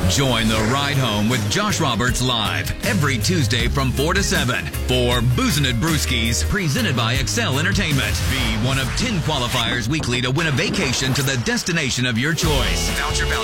Join the ride home with Josh Roberts live every Tuesday from 4 to 7 for Boozin' It Brewskis, presented by Excel Entertainment. Be one of 10 qualifiers weekly to win a vacation to the destination of your choice. Voucher value